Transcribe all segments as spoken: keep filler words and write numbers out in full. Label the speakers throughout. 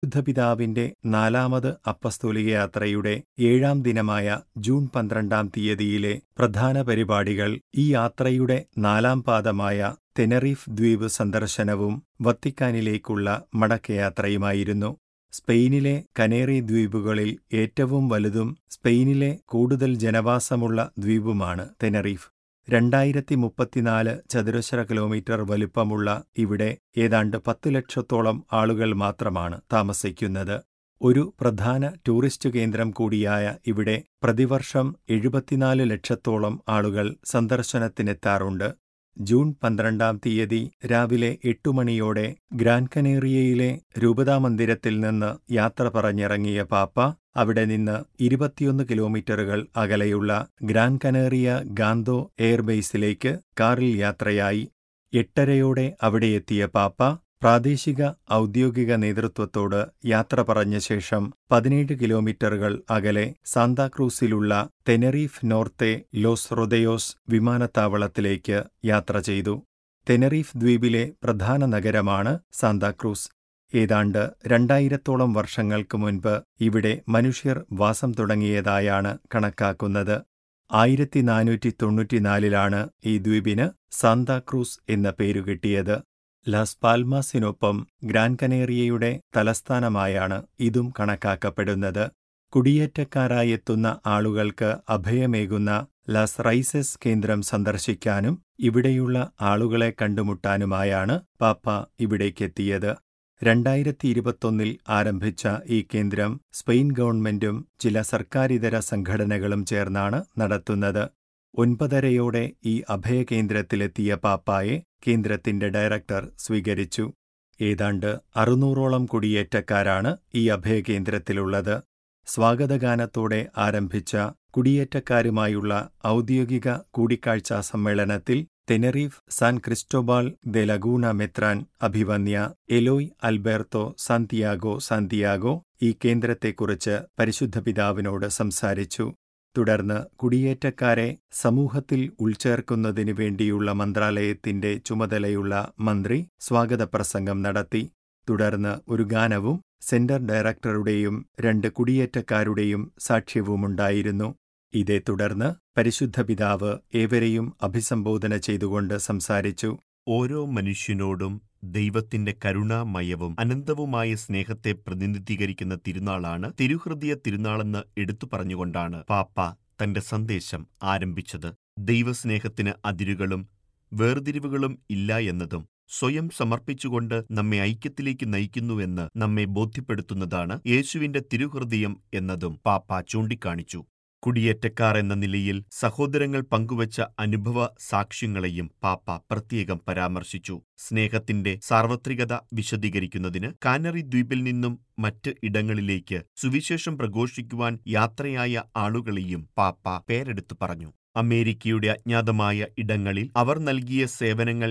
Speaker 1: പരിശുദ്ധപിതാവിന്റെ നാലാമത് അപ്പസ്തോലിക യാത്രയുടെ ഏഴാം ദിനമായ ജൂൺ പന്ത്രണ്ടാം തീയതിയിലെ പ്രധാന പരിപാടികൾ ഈ യാത്രയുടെ നാലാം പാദമായ തെനറീഫ് ദ്വീപ് സന്ദർശനവും വത്തിക്കാനിലേക്കുള്ള മടക്കയാത്രയുമായിരുന്നു. സ്പെയിനിലെ കനേറി ദ്വീപുകളിൽ ഏറ്റവും വലുതും സ്പെയിനിലെ കൂടുതൽ ജനവാസമുള്ള ദ്വീപുമാണ് തെനറീഫ്. രണ്ടായിരത്തി മുപ്പത്തിനാല് ചതുരശ്ര കിലോമീറ്റർ വലുപ്പമുള്ള ഇവിടെ ഏതാണ്ട് പത്തു ലക്ഷത്തോളം ആളുകൾ മാത്രമാണ് താമസിക്കുന്നത്. ഒരു പ്രധാന ടൂറിസ്റ്റ് കേന്ദ്രം കൂടിയായ ഇവിടെ പ്രതിവർഷം എഴുപത്തിനാല് ലക്ഷത്തോളം ആളുകൾ സന്ദർശനത്തിനെത്താറുണ്ട്. ജൂൺ പന്ത്രണ്ടാം തീയതി രാവിലെ എട്ടു മണിയോടെ ഗ്രാൻ കനേറിയയിലെ രൂപതാമന്ദിരത്തിൽ നിന്ന് യാത്ര പറഞ്ഞിറങ്ങിയ പാപ്പ അവിടെ നിന്ന് ഇരുപത്തിയൊന്ന് കിലോമീറ്ററുകൾ അകലെയുള്ള ഗ്രാൻ കനേറിയ ഗാന്തോ എയർബേസിലേക്ക് കാറിൽ യാത്രയായി. എട്ടരയോടെ അവിടെയെത്തിയ പാപ്പ പ്രാദേശിക ഔദ്യോഗിക നേതൃത്വത്തോട് യാത്ര പറഞ്ഞ ശേഷം പതിനേഴ് കിലോമീറ്ററുകൾ അകലെ സാന്താക്രൂസിലുള്ള തെനറീഫ് നോർത്തെ ലോസ് റൊദയോസ് വിമാനത്താവളത്തിലേക്ക് യാത്ര ചെയ്തു. തെനറീഫ് ദ്വീപിലെ പ്രധാന നഗരമാണ് സാന്താക്രൂസ്. ഏതാണ്ട് രണ്ടായിരത്തോളം വർഷങ്ങൾക്ക് മുൻപ് ഇവിടെ മനുഷ്യർ വാസം തുടങ്ങിയതായാണ് കണക്കാക്കുന്നത്. ആയിരത്തി നാനൂറ്റി തൊണ്ണൂറ്റിനാലിലാണ് ഈ ദ്വീപിന് സാന്താക്രൂസ് എന്ന പേരുകിട്ടിയത്. ലാസ് പാൽമാസിനൊപ്പം ഗ്രാൻ കനേറിയയുടെ തലസ്ഥാനമായാണ് ഇതും കണക്കാക്കപ്പെടുന്നത്. കുടിയേറ്റക്കാരായെത്തുന്ന ആളുകൾക്ക് അഭയമേകുന്ന ലാസ് റൈസസ് കേന്ദ്രം സന്ദർശിക്കാനും ഇവിടെയുള്ള ആളുകളെ കണ്ടുമുട്ടാനുമായാണ് പാപ്പ ഇവിടേക്കെത്തിയത്. രണ്ടായിരത്തി ഇരുപത്തൊന്നിൽ ആരംഭിച്ച ഈ കേന്ദ്രം സ്പെയിൻ ഗവൺമെന്റും ചില സർക്കാരിതര സംഘടനകളും ചേർന്നാണ് നടത്തുന്നത്. ഒൻപതരയോടെ ഈ അഭയകേന്ദ്രത്തിലെത്തിയ പാപ്പായെ കേന്ദ്രത്തിന്റെ ഡയറക്ടർ സ്വീകരിച്ചു. ഏതാണ്ട് അറുന്നൂറോളം കുടിയേറ്റക്കാരാണ് ഈ അഭയകേന്ദ്രത്തിലുള്ളത്. സ്വാഗതഗാനത്തോടെ ആരംഭിച്ച കുടിയേറ്റക്കാരുമായുള്ള ഔദ്യോഗിക കൂടിക്കാഴ്ചാ സമ്മേളനത്തിൽ തെനറീഫ് സാൻ ക്രിസ്റ്റോബാൾ ദെ ലഗൂണ മെത്രാൻ അഭിവന്യ എലോയ് അൽബെർട്ടോ സാന്തിയാഗോ സാന്തിയാഗോ ഈ കേന്ദ്രത്തെക്കുറിച്ച് പരിശുദ്ധ പിതാവിനോട് സംസാരിച്ചു. തുടർന്ന് കുടിയേറ്റക്കാരെ സമൂഹത്തിൽ ഉൾച്ചേർക്കുന്നതിനു വേണ്ടിയുള്ള മന്ത്രാലയത്തിന്റെ ചുമതലയുള്ള മന്ത്രി സ്വാഗതപ്രസംഗം നടത്തി. തുടർന്ന് ഒരു ഗാനവും സെന്റർ ഡയറക്ടറുടെയും രണ്ട് കുടിയേറ്റക്കാരുടെയും സാക്ഷ്യവുമുണ്ടായിരുന്നു. ഇതേ തുടർന്ന് പരിശുദ്ധ പിതാവ് ഏവരെയും അഭിസംബോധന ചെയ്തുകൊണ്ട് സംസാരിച്ചു.
Speaker 2: ഓരോ മനുഷ്യനോടും ദൈവത്തിന്റെ കരുണാമയവും അനന്തവുമായ സ്നേഹത്തെ പ്രതിനിധീകരിക്കുന്ന തിരുനാളാണ് തിരുഹൃദയ തിരുനാളെന്ന് എടുത്തു പറഞ്ഞുകൊണ്ടാണ് പാപ്പ തന്റെ സന്ദേശം ആരംഭിച്ചത്. ദൈവസ്നേഹത്തിന് അതിരുകളും വേർതിരിവുകളും ഇല്ല എന്നതും സ്വയം സമർപ്പിച്ചുകൊണ്ട് നമ്മെ ഐക്യത്തിലേക്ക് നയിക്കുന്നുവെന്ന് നമ്മെ ബോധ്യപ്പെടുത്തുന്നതാണ് യേശുവിന്റെ തിരുഹൃദയം എന്നതും പാപ്പ ചൂണ്ടിക്കാണിച്ചു. കുടിയേറ്റക്കാർ എന്ന നിലയിൽ സഹോദരങ്ങൾ പങ്കുവച്ച അനുഭവ സാക്ഷ്യങ്ങളെയും പാപ്പ പ്രത്യേകം പരാമർശിച്ചു. സ്നേഹത്തിന്റെ സാർവത്രികത വിശദീകരിക്കുന്നതിന് കാനറി ദ്വീപിൽ നിന്നും മറ്റ് ഇടങ്ങളിലേക്ക് സുവിശേഷം പ്രഘോഷിക്കുവാൻ യാത്രയായ ആളുകളെയും പാപ്പ പേരെടുത്തു പറഞ്ഞു. അമേരിക്കയുടെ അജ്ഞാതമായ ഇടങ്ങളിൽ അവർ നൽകിയ സേവനങ്ങൾ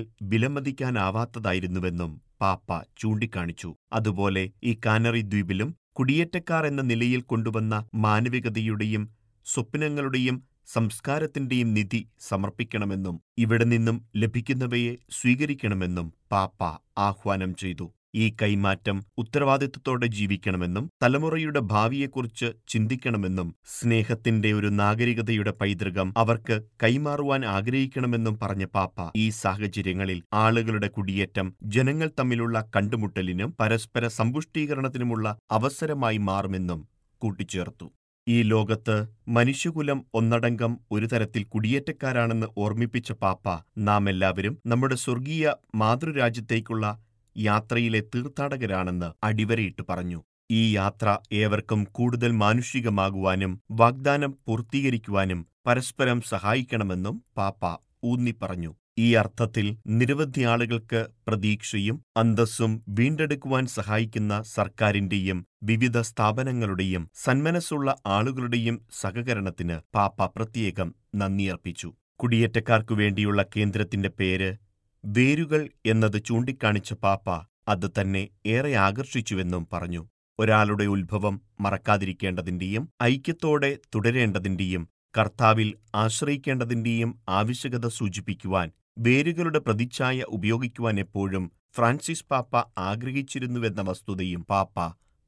Speaker 2: വിലമതിക്കാനാവാത്തതായിരുന്നുവെന്നും പാപ്പ ചൂണ്ടിക്കാണിച്ചു. അതുപോലെ ഈ കാനറി ദ്വീപിലും കുടിയേറ്റക്കാർ എന്ന നിലയിൽ കൊണ്ടുവന്ന മാനവികതയുടെയും സ്വപ്നങ്ങളുടെയും സംസ്കാരത്തിന്റെയും നിധി സമർപ്പിക്കണമെന്നും ഇവിടെ നിന്നും ലഭിക്കുന്നവയെ സ്വീകരിക്കണമെന്നും പാപ്പ ആഹ്വാനം ചെയ്തു. ഈ കൈമാറ്റം ഉത്തരവാദിത്വത്തോടെ ജീവിക്കണമെന്നും തലമുറയുടെ ഭാവിയെക്കുറിച്ച് ചിന്തിക്കണമെന്നും സ്നേഹത്തിന്റെ ഒരു നാഗരികതയുടെ പൈതൃകം അവർക്ക് കൈമാറുവാൻ ആഗ്രഹിക്കണമെന്നും പറഞ്ഞ പാപ്പ ഈ സാഹചര്യങ്ങളിൽ ആളുകളുടെ കുടിയേറ്റം ജനങ്ങൾ തമ്മിലുള്ള കണ്ടുമുട്ടലിനും പരസ്പര സമ്പുഷ്ടീകരണത്തിനുമുള്ള അവസരമായി മാറുമെന്നും കൂട്ടിച്ചേർത്തു. ഈ ലോകത്ത് മനുഷ്യകുലം ഒന്നടങ്കം ഒരു തരത്തിൽ കുടിയേറ്റക്കാരാണെന്ന് ഓർമ്മിപ്പിച്ച പാപ്പ നാം എല്ലാവരും നമ്മുടെ സ്വർഗീയ മാതൃരാജ്യത്തേക്കുള്ള യാത്രയിലെ തീർത്ഥാടകരാണെന്ന് അടിവരയിട്ട് പറഞ്ഞു. ഈ യാത്ര ഏവർക്കും കൂടുതൽ മാനുഷികമാകുവാനും വാഗ്ദാനം പൂർത്തീകരിക്കുവാനും പരസ്പരം സഹായിക്കണമെന്നും പാപ്പ ഊന്നിപ്പറഞ്ഞു. ഈ അർത്ഥത്തിൽ നിരവധി ആളുകൾക്ക് പ്രതീക്ഷയും അന്തസ്സും വീണ്ടെടുക്കുവാൻ സഹായിക്കുന്ന സർക്കാരിന്റെയും വിവിധ സ്ഥാപനങ്ങളുടെയും സന്മനസ്സുള്ള ആളുകളുടെയും സഹകരണത്തിന് പാപ്പ പ്രത്യേകം നന്ദിയർപ്പിച്ചു. കുടിയേറ്റക്കാർക്കു വേണ്ടിയുള്ള കേന്ദ്രത്തിന്റെ പേര് വേരുകൾ എന്നത് ചൂണ്ടിക്കാണിച്ച പാപ്പ അത് തന്നെ ഏറെ ആകർഷിച്ചുവെന്നും പറഞ്ഞു. ഒരാളുടെ ഉത്ഭവം മറക്കാതിരിക്കേണ്ടതിന്റെയും ഐക്യത്തോടെ തുടരേണ്ടതിന്റെയും കർത്താവിൽ ആശ്രയിക്കേണ്ടതിന്റെയും ആവശ്യകത സൂചിപ്പിക്കുവാൻ വേരുകളുടെ പ്രതിച്ഛായ ഉപയോഗിക്കുവാൻ എപ്പോഴും ഫ്രാൻസിസ് പാപ്പ ആഗ്രഹിച്ചിരുന്നുവെന്ന വസ്തുതയും പാപ്പ